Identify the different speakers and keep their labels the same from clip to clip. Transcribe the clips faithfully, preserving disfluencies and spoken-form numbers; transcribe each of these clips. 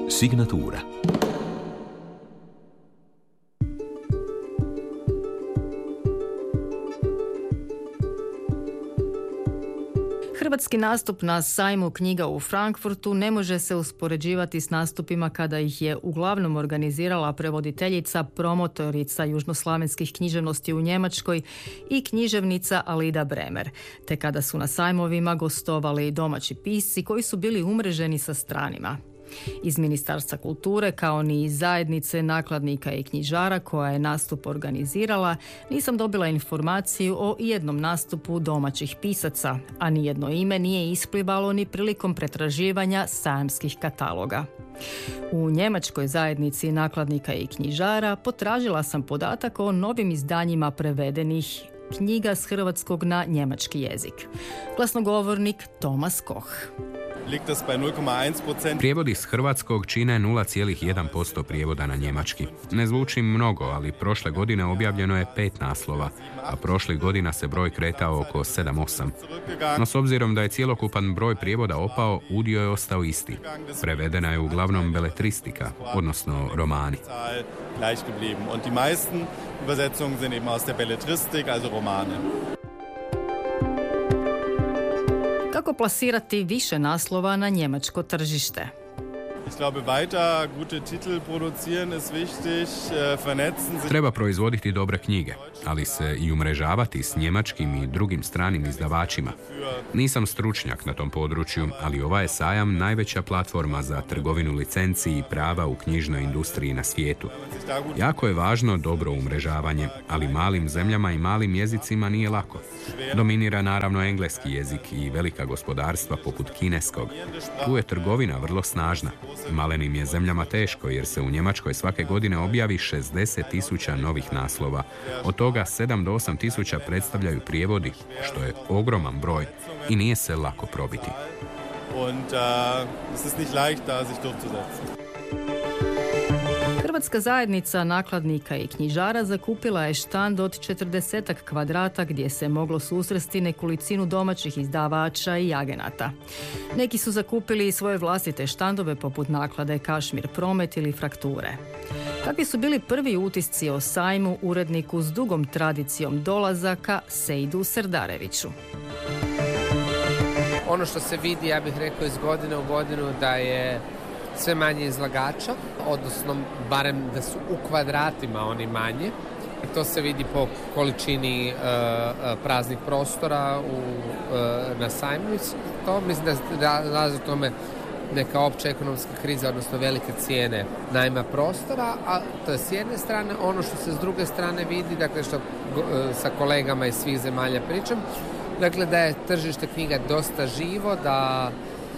Speaker 1: Signatura.
Speaker 2: Hrvatski nastup na sajmu knjiga u Frankfurtu ne može se uspoređivati s nastupima kada ih je uglavnom organizirala prevoditeljica, promotorica južnoslavenskih književnosti u Njemačkoj i književnica Alida Bremer, te kada su na sajmovima gostovali domaći pisci koji su bili umreženi sa stranima. Iz Ministarstva kulture, kao ni iz zajednice nakladnika i knjižara koja je nastup organizirala, nisam dobila informaciju o jednom nastupu domaćih pisaca, a nijedno ime nije isplivalo ni prilikom pretraživanja sajamskih kataloga. U njemačkoj zajednici nakladnika i knjižara potražila sam podatak o novim izdanjima prevedenih knjiga s hrvatskog na njemački jezik. Glasnogovornik Tomas Koch.
Speaker 3: Prijevodi s hrvatskog čine nula zarez jedan posto prijevoda na njemački. Ne zvuči mnogo, ali prošle godine objavljeno je pet naslova, a prošlih godina se broj kretao oko sedam osam. No s obzirom da je cjelokupan broj prijevoda opao, udio je ostao isti. Prevedena je uglavnom beletristika, odnosno romani.
Speaker 2: Kako plasirati više naslova na njemačko tržište?
Speaker 3: Treba proizvoditi dobre knjige, ali se i umrežavati s njemačkim i drugim stranim izdavačima. Nisam stručnjak na tom području, ali ovaj je sajam najveća platforma za trgovinu licenci i prava u knjižnoj industriji na svijetu. Jako je važno dobro umrežavanje, ali malim zemljama i malim jezicima nije lako. Dominira naravno engleski jezik i velika gospodarstva poput kineskog. Tu je trgovina vrlo snažna. Malenim je zemljama teško jer se u Njemačkoj svake godine objavi šezdeset tisuća novih naslova. Od toga sedam do osam tisuća predstavljaju prijevodi, što je ogroman broj i nije se lako probiti.
Speaker 2: Hrvatska zajednica nakladnika i knjižara zakupila je štand od četrdesetak kvadrata gdje se moglo susresti nekolicinu domaćih izdavača i agenata. Neki su zakupili svoje vlastite štandove poput naklade Kašmir Promet ili Frakture. Kakvi su bili prvi utisci o sajmu uredniku s dugom tradicijom dolazaka Sejdu Serdareviću?
Speaker 4: Ono što se vidi, ja bih rekao, iz godine u godinu da je sve manje izlagača, odnosno barem da su u kvadratima oni manje. To se vidi po količini uh, praznih prostora u, uh, na sajmu. To mislim da razlog tome neka opća ekonomska kriza, odnosno velike cijene najma prostora, a to je s jedne strane. Ono što se s druge strane vidi, dakle što uh, sa kolegama iz svih zemalja pričam, dakle da je tržište knjiga dosta živo, da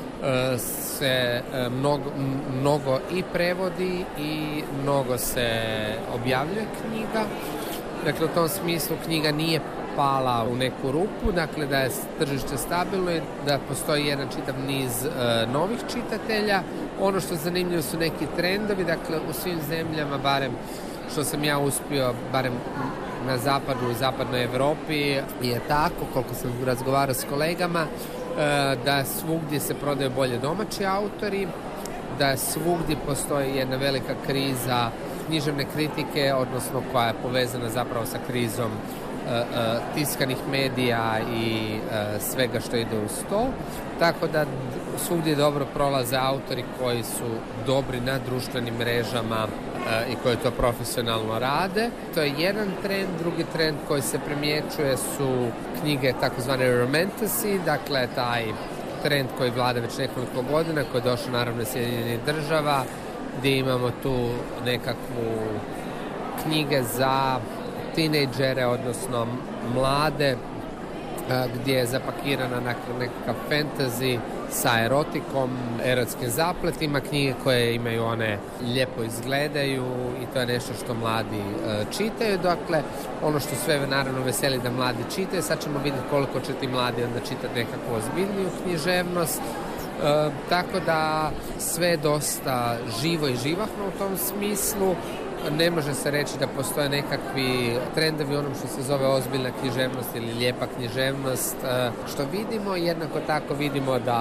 Speaker 4: se mnogo, mnogo i prevodi i mnogo se objavljuje knjiga. Dakle, u tom smislu knjiga nije pala u neku rupu, dakle da je tržište stabilno i da postoji jedan čitav niz uh, novih čitatelja. Ono što je zanimljivo su neki trendovi, dakle u svim zemljama, barem što sam ja uspio, barem na zapadu, u zapadnoj Europi je tako, koliko sam razgovarao s kolegama, da svugdje se prodaju bolje domaći autori, da svugdje postoji jedna velika kriza književne kritike, odnosno koja je povezana zapravo sa krizom uh, uh, tiskanih medija i uh, svega što ide uz to. Tako da svugdje dobro prolaze autori koji su dobri na društvenim mrežama uh, i koji to profesionalno rade. To je jedan trend. Drugi trend koji se primjećuje su knjige takozvane romantasy, dakle taj trend koji vlada već nekoliko godina, koji je došao naravno iz Sjedinjenih Država, gdje imamo tu nekakvu knjige za tinejdžere, odnosno mlade, gdje je zapakirana nekakav fantasy sa erotikom, erotskim zapletima, knjige koje imaju one lijepo izgledaju i to je nešto što mladi e, čitaju. Dakle, ono što sve naravno veseli da mladi čitaju, sad ćemo vidjeti koliko će ti mladi onda čitati nekakvu ozbiljniju književnost. E, tako da sve je dosta živo i živahno u tom smislu. Ne može se reći da postoje nekakvi trendovi onom što se zove ozbiljna književnost ili lijepa književnost. Što vidimo, jednako tako vidimo da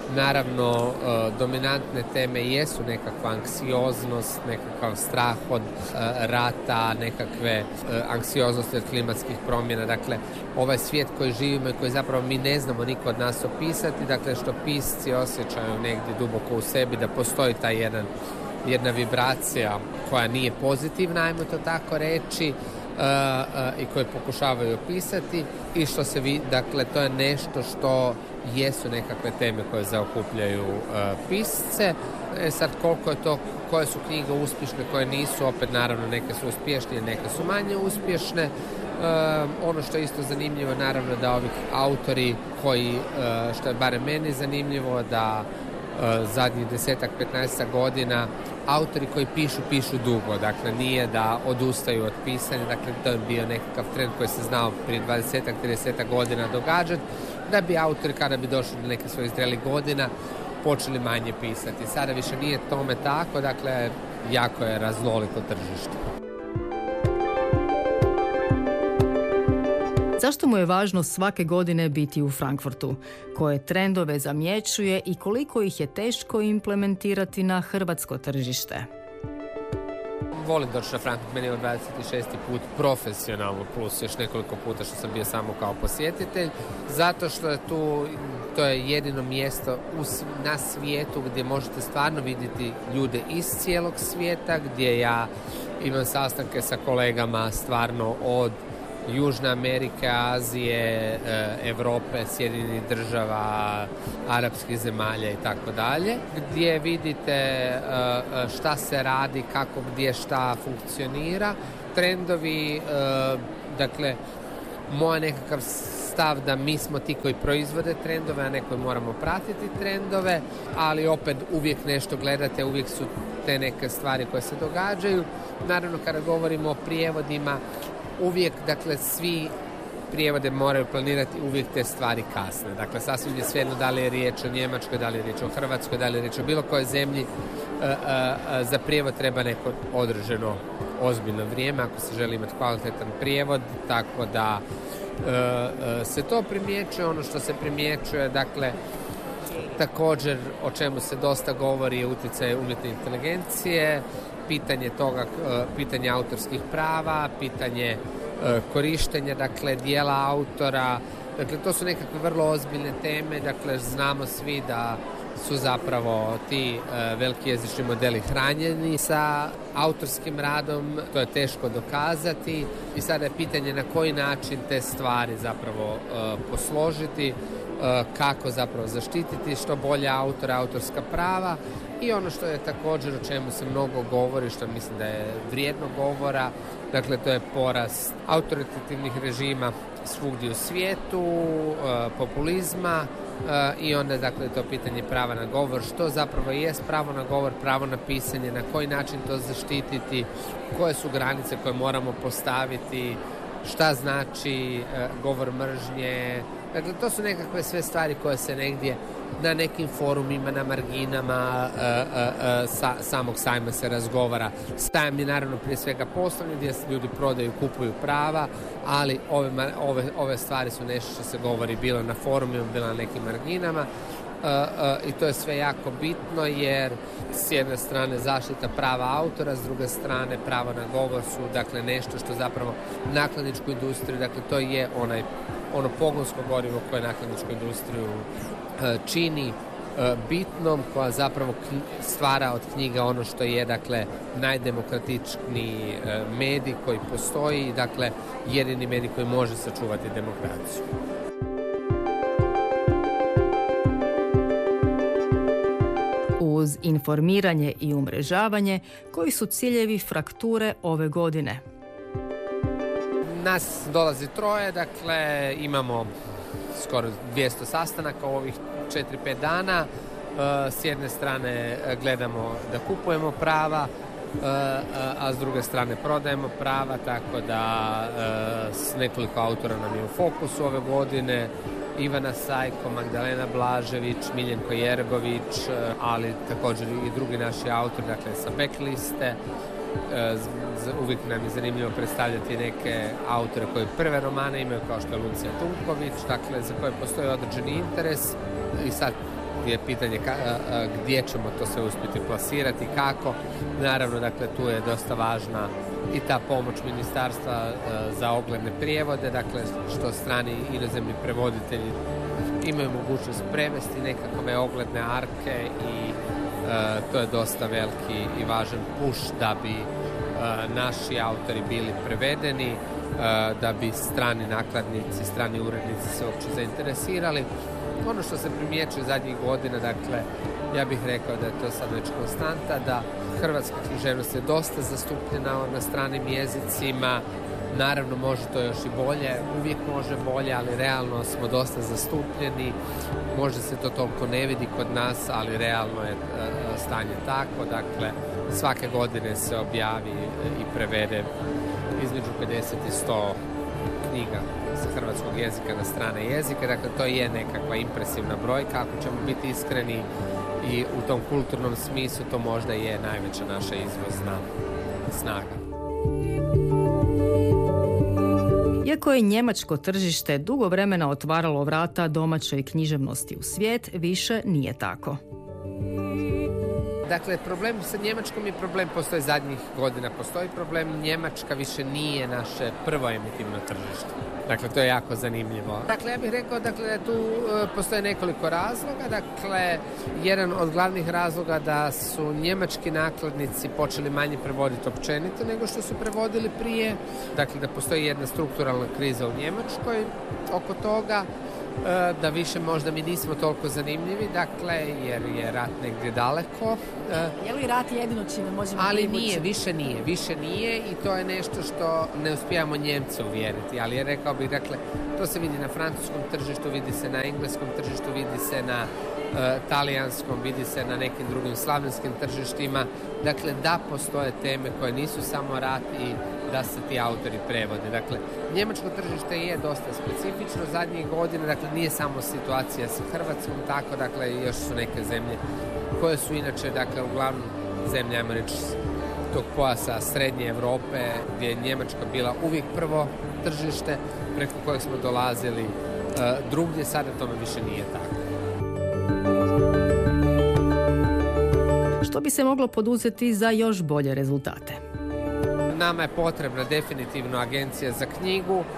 Speaker 4: Naravno, dominantne teme jesu nekakva anksioznost, nekakav strah od rata, nekakve anksioznosti od klimatskih promjena. Dakle, ovaj svijet koji živimo i koji zapravo mi ne znamo niko od nas opisati, dakle što pisci osjećaju negdje duboko u sebi da postoji taj jedan, jedna vibracija koja nije pozitivna, ajmo to tako reći, Uh, uh, i koje pokušavaju opisati i što se vidi, dakle to je nešto što jesu nekakve teme koje zaokupljaju uh, pisce. E sad koliko je to, koje su knjige uspješne, koje nisu, opet naravno neke su uspješnije, neke su manje uspješne. Uh, ono što je isto zanimljivo naravno da ovih autori koji, uh, što je barem meni zanimljivo, da uh, zadnjih desetak, petnaestak godina autori koji pišu, pišu dugo, dakle nije da odustaju od pisanja, dakle to je bio nekakav trend koji se znao prije dvadesetak, tridesetak godina događati, da bi autori kada bi došli do neke svojih zrelih godina počeli manje pisati. Sada više nije tome tako, dakle jako je raznoliko tržište.
Speaker 2: Zašto mu je važno svake godine biti u Frankfurtu? Koje trendove zamjećuje i koliko ih je teško implementirati na hrvatsko tržište?
Speaker 4: Volim doći na Frankfurt, meni je od dvadeset šesti put profesionalno, plus još nekoliko puta što sam bio samo kao posjetitelj, zato što je tu, to je jedino mjesto u, na svijetu gdje možete stvarno vidjeti ljude iz cijelog svijeta, gdje ja imam sastanke sa kolegama stvarno od Južne Amerike, Azije, Europe, Sjedinjenih država, arapskih zemalja i tako dalje, gdje vidite šta se radi, kako gdje šta funkcionira. Trendovi, dakle, moj nekakav stav da mi smo ti koji proizvode trendove, a ne koji moramo pratiti trendove, ali opet uvijek nešto gledate, uvijek su te neke stvari koje se događaju. Naravno, kada govorimo o prijevodima, uvijek, dakle, svi prijevode moraju planirati, uvijek te stvari kasne. Dakle, sasvim je svejedno da li je riječ o Njemačkoj, da li je riječ o Hrvatskoj, da li je riječ o bilo kojoj zemlji. E, e, e, za prijevod treba neko određeno ozbiljno vrijeme ako se želi imati kvalitetan prijevod, tako da e, e, se to primjećuje. Ono što se primjećuje, dakle, također o čemu se dosta govori je utjecaj umjetne inteligencije, pitanje toga, pitanje autorskih prava, pitanje korištenja, dakle, dijela autora. Dakle, to su nekakve vrlo ozbiljne teme. Dakle, znamo svi da su zapravo ti veliki jezični modeli hranjeni sa autorskim radom. To je teško dokazati i sada je pitanje na koji način te stvari zapravo posložiti, kako zapravo zaštititi što bolje autora, autorska prava. I ono što je također o čemu se mnogo govori, što mislim da je vrijedno govora, dakle to je porast autoritativnih režima svugdje u svijetu, populizma i onda dakle to pitanje prava na govor, što zapravo jest pravo na govor, pravo na pisanje, na koji način to zaštititi, koje su granice koje moramo postaviti, šta znači govor mržnje. Dakle, to su nekakve sve stvari koje se negdje na nekim forumima, na marginama uh, uh, uh, sa, samog sajma se razgovara. Sajam je naravno prije svega poslovni gdje ljudi prodaju, kupuju prava, ali ove, ove, ove stvari su nešto što se govori bilo na forumima, bilo na nekim marginama. Uh, uh, i to je sve jako bitno jer s jedne strane zaštita prava autora, s druge strane pravo na govor su dakle nešto što zapravo nakladničku industriju, dakle to je onaj ono pogonsko gorivo koje nakladničku industriju uh, čini uh, bitnom, koja zapravo stvara od knjiga ono što je dakle najdemokratičniji uh, medij koji postoji, dakle jedini medij koji može sačuvati demokraciju.
Speaker 2: Uz informiranje i umrežavanje, koji su ciljevi Frakture ove godine?
Speaker 4: Nas dolazi troje, dakle imamo skoro dvjesto sastanaka u ovih četiri pet dana. S jedne strane gledamo da kupujemo prava, a s druge strane prodajemo prava, tako da s nekoliko autora nam je u fokusu ove godine. Ivana Sajko, Magdalena Blažević, Miljenko Jergović, ali također i drugi naši autori, dakle sa backliste. Uvijek nam je zanimljivo predstavljati neke autore koji prve romane imaju, kao što je Lucija Tunković, dakle za koje postoji određeni interes. I sad je pitanje ka, gdje ćemo to sve uspjeti plasirati, kako. Naravno, dakle, tu je dosta važna i ta pomoć ministarstva za ogledne prijevode, dakle, što strani inozemni prevoditelji imaju mogućnost prevesti nekakve ogledne arke i e, to je dosta veliki i važan push da bi e, naši autori bili prevedeni, e, da bi strani nakladnici, strani urednici se uopće zainteresirali. Ono što se primjećuje zadnjih godina, dakle, ja bih rekao da je to sad već konstanta, da hrvatska književnost je dosta zastupljena na stranim jezicima. Naravno, može to još i bolje, uvijek može bolje, ali realno smo dosta zastupljeni. Možda se to toliko ne vidi kod nas, ali realno je stanje tako. Dakle, svake godine se objavi i prevede između pedeset i sto knjiga sa hrvatskog jezika na strane jezike. Dakle, to je nekakva impresivna brojka. Ako ćemo biti iskreni i u tom kulturnom smislu, to možda je najveća naša izvozna snaga.
Speaker 2: Iako je njemačko tržište dugo vremena otvaralo vrata domaćoj književnosti u svijet, više nije tako.
Speaker 4: Dakle, problem sa Njemačkom i problem postoji zadnjih godina. Postoji problem, Njemačka više nije naše prvo emitivno tržište. Dakle, to je jako zanimljivo. Dakle, ja bih rekao dakle, da tu uh, postoje nekoliko razloga. Dakle, jedan od glavnih razloga da su njemački nakladnici počeli manje prevoditi općenito nego što su prevodili prije. Dakle, da postoji jedna strukturalna kriza u Njemačkoj oko toga. Da više možda mi nismo toliko zanimljivi, dakle, jer je rat negdje daleko.
Speaker 1: Je li rat jedino čime možemo
Speaker 4: ali
Speaker 1: privući?
Speaker 4: nije, više nije, više nije i to je nešto što ne uspijamo Njemce uvjeriti, ali je rekao bih, dakle, to se vidi na francuskom tržištu, vidi se na engleskom tržištu, vidi se na uh, talijanskom, vidi se na nekim drugim slavenskim tržištima, dakle, da postoje teme koje nisu samo rat i da se ti autori prevode. Dakle, njemačko tržište je dosta specifično zadnjih godina, dakle, nije samo situacija sa Hrvatskom, tako, dakle, još su neke zemlje koje su inače, dakle, uglavnom zemlje, ajmo reći, tog pojasa srednje Europe, gdje je Njemačka bila uvijek prvo tržište, preko kojeg smo dolazili uh, drugdje, sada tome više nije tako.
Speaker 2: Što bi se moglo poduzeti za još bolje rezultate?
Speaker 4: Nama je potrebna definitivno agencija za knjigu, uh,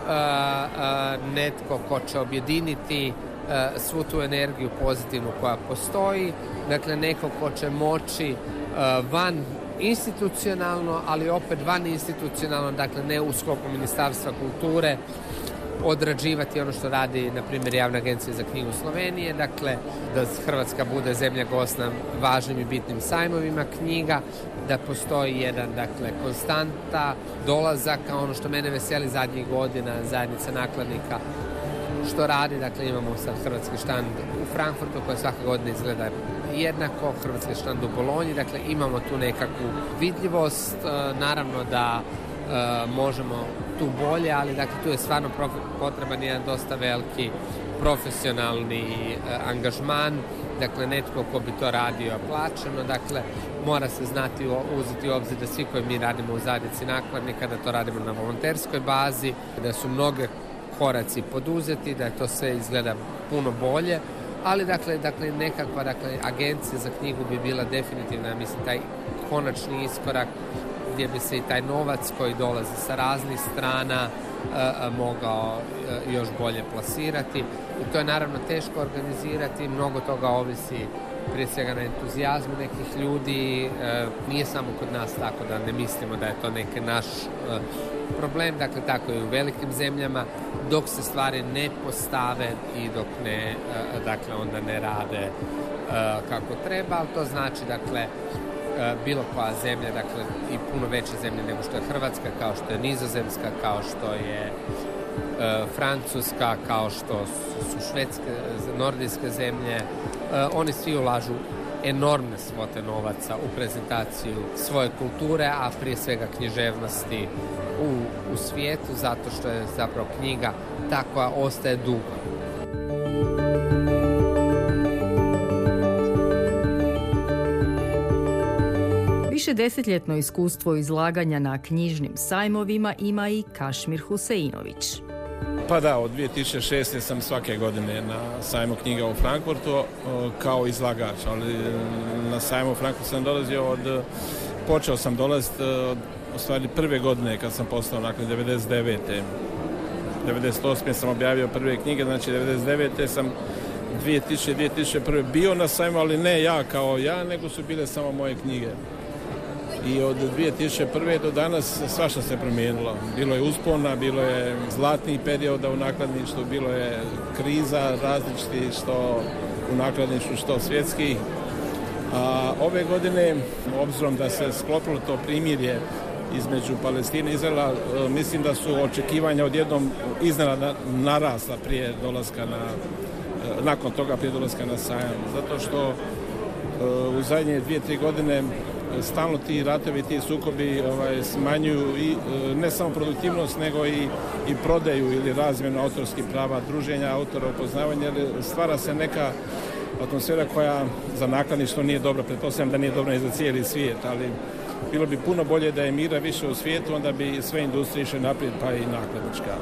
Speaker 4: uh, netko ko će objediniti uh, svu tu energiju pozitivnu koja postoji, dakle neko ko će moći uh, van institucionalno, ali opet van institucionalno, dakle ne u sklopu Ministarstva kulture, odrađivati ono što radi, na primjer, Javna agencija za knjigu Slovenije, dakle da Hrvatska bude zemlja gost na važnim i bitnim sajmovima knjiga, da postoji jedan, dakle, konstanta dolazaka, ono što mene veseli zadnjih godina, zajednica nakladnika što radi, dakle imamo sad hrvatski štand u Frankfurtu koji svake godine izgleda jednako, hrvatski štand u Bolonji, dakle imamo tu nekakvu vidljivost, naravno da e, možemo tu bolje, ali dakle tu je stvarno potreban jedan dosta veliki profesionalni e, angažman, dakle netko ko bi to radio plaćeno, dakle mora se znati uzeti u obzir da svi koji mi radimo u zajednici nakladnika, da to radimo na volonterskoj bazi, da su mnoge koraci poduzeti, da je to sve izgleda puno bolje, ali dakle, dakle nekakva dakle, agencija za knjigu bi bila definitivno, mislim, taj konačni iskorak gdje bi se i taj novac koji dolazi sa raznih strana e, mogao e, još bolje plasirati. I to je naravno teško organizirati, mnogo toga ovisi prije svega na entuzijazmu nekih ljudi, e, nije samo kod nas tako da ne mislimo da je to neki naš e, problem, dakle tako i u velikim zemljama, dok se stvari ne postave i dok ne, e, dakle onda ne rade e, kako treba, ali to znači dakle bilo koja zemlja, dakle i puno veće zemlje nego što je Hrvatska, kao što je Nizozemska, kao što je e, Francuska, kao što su švedske, nordijske zemlje, e, oni svi ulažu enormne svote novaca u prezentaciju svoje kulture, a prije svega književnosti u, u svijetu, zato što je zapravo knjiga ta koja ostaje dugo.
Speaker 2: Višedesetljetno iskustvo izlaganja na knjižnim sajmovima ima i Kašmir Huseinović.
Speaker 5: Pa da, od dvije tisuće šeste. sam svake godine na sajmu knjiga u Frankfurtu kao izlagač, ali na sajmu u Frankfurtu sam dolazio od, počeo sam dolaziti od u stvari prve godine kad sam postao nakon devedeset devete. devedeset osme. sam objavio prve knjige, znači devedeset devete. sam dvije tisuće. dvije tisuće prve. bio na sajmu, ali ne ja kao ja, nego su bile samo moje knjige. I od dvije tisuće prve. do danas svašta se promijenilo. Bilo je uspona, bilo je zlatnih perioda u nakladništvu, bilo je kriza različitih, što u nakladništvu, što svjetskih. A ove godine, obzirom da se sklopilo to primirje između Palestine i Izraela, mislim da su očekivanja odjednom iznenada narasla prije dolaska na, nakon toga prije dolaska na sajam. Zato što u zadnje dvije, tri godine stalno ti ratovi, ti sukobi ovaj, smanjuju i ne samo produktivnost, nego i, i prodaju ili razmjenu autorskih prava, druženja autora, upoznavanja, jer stvara se neka atmosfera koja za nakladništvo nije dobra. Pretpostavljam da nije dobra i za cijeli svijet, ali bilo bi puno bolje da je mira više u svijetu, onda bi sve industrije išle naprijed, pa i nakladnička.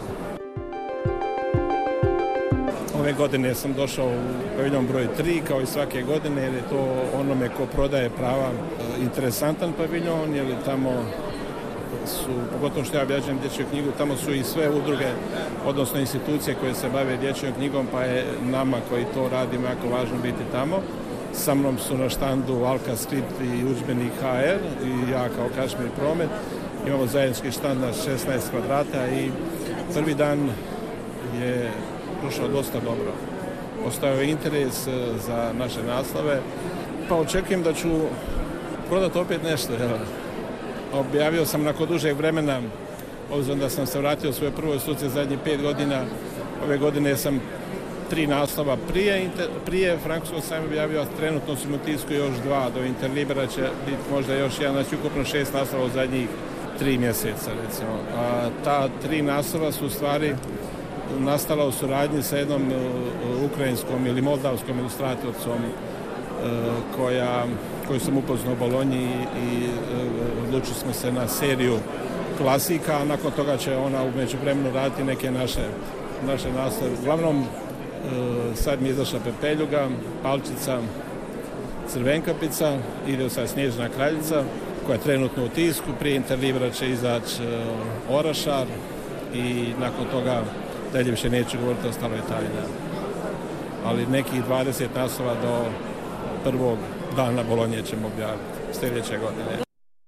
Speaker 5: Ove godine sam došao u paviljon broj tri, kao i svake godine, jer je to onome ko prodaje prava interesantan paviljon, jer tamo su, pogotovo što ja objašnjam dječju knjigu, tamo su i sve udruge, odnosno institucije koje se bave dječjom knjigom, pa je nama koji to radimo jako važno biti tamo. Sa mnom su na štandu Alka Skript i udžbenik ha er i ja kao Kašmir Promet. Imamo zajednički štand na šesnaest kvadrata i prvi dan je prošao dosta dobro. Ostao je interes za naše naslove, pa očekujem da ću prodati opet nešto. Jel? Objavio sam nakon dužeg vremena, obzirom da sam se vratio u svoje prvoj struci zadnjih pet godina. Ove godine sam tri naslova prije, prije Francuskog sajma objavio, a trenutno su u tisku još dva, do Interlibera će biti možda još jedan, znači ukupno šest naslova u zadnjih tri mjeseca, recimo. A ta tri naslova su u stvari nastala u suradnji sa jednom uh, ukrajinskom ili moldavskom ilustratorcom uh, koja, koju sam upoznao u Bolonji i uh, odlučili smo se na seriju klasika, a nakon toga će ona u međuvremenu raditi neke naše, naše naslove. Uglavnom, uh, sad mi je izašla Pepeljuga, Palčica, Crvenkapica, ide sad Snježna kraljica, koja je trenutno u tisku. Prije Interlibera će izaći uh, Orašar i nakon toga dalje više neću govoriti, ostalo je tajna. Ali nekih dvadeset naslova do prvog dana Bolonje ćemo objaviti sljedeće godine.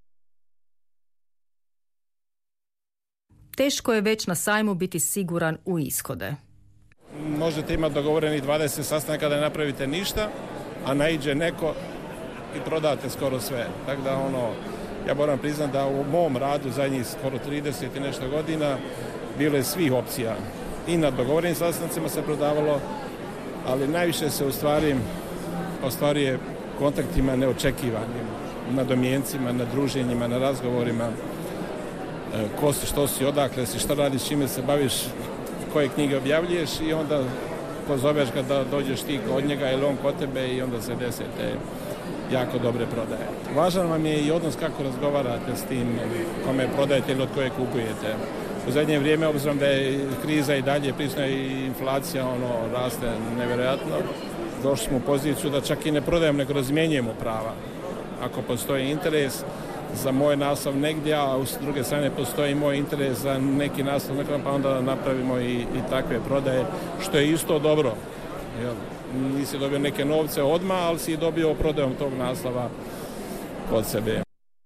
Speaker 2: Teško je već na sajmu biti siguran u ishode.
Speaker 5: Možete imati dogovoreni dvadeset sastanaka da ne napravite ništa, a naiđe neko i prodate skoro sve. Tako da ono, ja moram priznati da u mom radu zadnjih skoro trideset i nešto godina bilo je svih opcija. I na dogovorenim sastancima se prodavalo, ali najviše se u stvari ostvaruje kontaktima neočekivanim, na domjencima, na druženjima, na razgovorima. Ko si, što si, odakle si, što radiš, čime se baviš, koje knjige objavljuješ i onda pozoveš ga da dođeš ti kod njega ili on kod tebe i onda se dese te jako dobre prodaje. Važan vam je i odnos kako razgovarate s tim kome prodajete ili od koje kupujete. U zadnje vrijeme, obzirom da je kriza i dalje prisutna i inflacija ono raste nevjerojatno, došli smo u poziciju da čak i ne prodajemo, nego razmjenjujemo prava. Ako postoji interes za moj naslov negdje, a s druge strane postoji moj interes za neki naslov, pa onda napravimo i, i takve prodaje, što je isto dobro. Jel? Nisi dobio neke novce odmah, ali si dobio prodajom tog naslova kod sebe.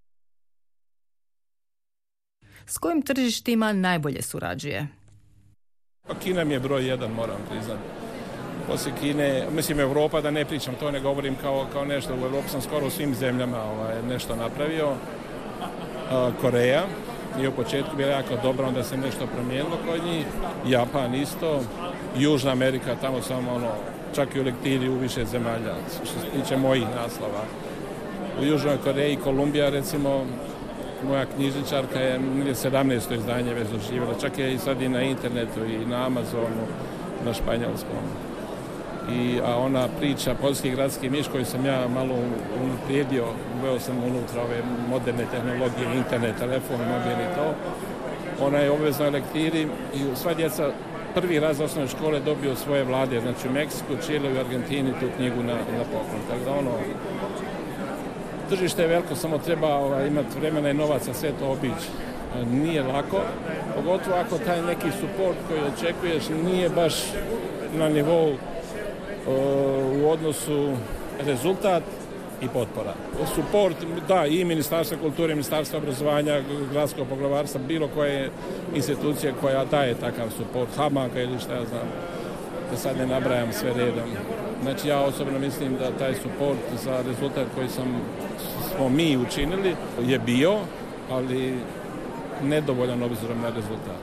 Speaker 2: S kojim tržištima najbolje surađuje?
Speaker 5: Kina mi je broj jedan, moram priznati. Poslije Kine, mislim Europa, da ne pričam, to ne govorim kao, kao nešto. U Europi sam skoro u svim zemljama ovaj, nešto napravio. Koreja je u početku bila jako dobra, onda se nešto promijenilo kod njih. Japan isto. Južna Amerika, tamo sam ono, čak i u lektiri u više zemalja, što se tiče mojih naslova. U Južnoj Koreji, Kolumbija, recimo, moja knjižničarka je sedamnaesto izdanje već doživjela, čak je i sad i na internetu i na Amazonu, na španjolskom. I, a ona priča Poljski gradski miš koji sam ja malo unaprijedio, uveo sam unutra ove moderne tehnologije, internet, telefon, mobil i to. Ona je u obveznoj lektiri i sva djeca prvi raz osnovne škole dobio svoje vlade, znači u Meksiku, Čile i Argentini tu knjigu na, na poklon. Tako da ono, tržište je veliko, samo treba ovaj, imati vremena i novaca sve to obići. Nije lako, pogotovo ako taj neki suport koji očekuješ nije baš na nivou u odnosu rezultat i potpora. Suport, da, i Ministarstva kulture, Ministarstva obrazovanja, gradskog poglavarstva, bilo koje institucije koja daje takav suport, Hamaka ili šta ja znam, da sad ne nabrajam sve redom. Znači ja osobno mislim da taj suport za rezultat koji sam, smo mi učinili je bio, ali nedovoljan obzirom na rezultat.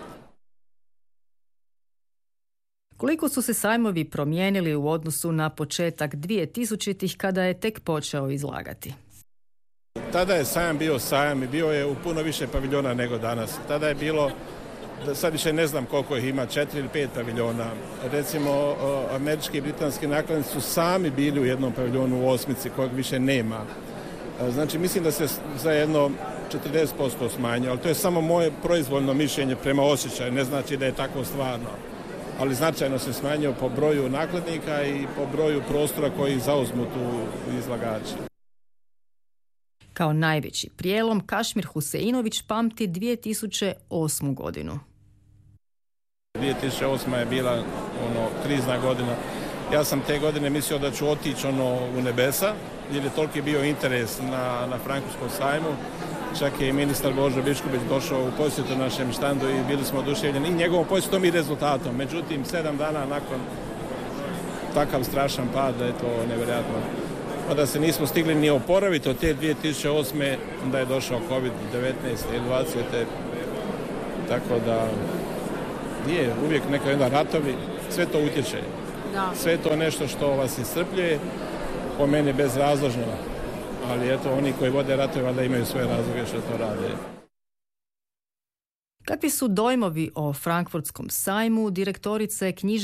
Speaker 2: Koliko su se sajmovi promijenili u odnosu na početak dvije tisućitih kada je tek počeo izlagati?
Speaker 5: Tada je sajam bio sajam i bio je u puno više paviljona nego danas. Tada je bilo, sad više ne znam koliko ih ima, četiri ili pet paviljona. Recimo, američki i britanski nakladnici su sami bili u jednom paviljonu u Osmici kojeg više nema. Znači, mislim da se za jedno četrdeset posto smanjio, ali to je samo moje proizvoljno mišljenje prema osjećaju, ne znači da je tako stvarno. Ali značajno se smanjio po broju nakladnika i po broju prostora koji zauzmu tu izlagači.
Speaker 2: Kao najveći prijelom Kašmir Huseinović pamti dvije tisuće osmu godinu.
Speaker 5: dvije tisuće osma je bila ono, krizna godina. Ja sam te godine mislio da ću otići ono, u nebesa, jer je toliki bio interes na, na Frankfurtskom sajmu. Čak je i ministar Božo Biškupić došao u posjetu našem štandu i bili smo oduševljeni i njegovom posjetom i rezultatom. Međutim, sedam dana nakon takav strašan pad da je to nevjerojatno. Pa da se nismo stigli ni oporaviti od te dvije tisuće osme da je došao kovid devetnaest i dvadesete. Tako da je uvijek neka jedna ratovi, sve to utječe. Da. Sve to nešto što vas iscrpljuje, po meni bezrazložno. Ali eto, oni koji vode ratove valjda imaju svoje razloge što to rade.
Speaker 2: Kakvi su dojmovi o Frankfurtskom sajmu direktorice književnosti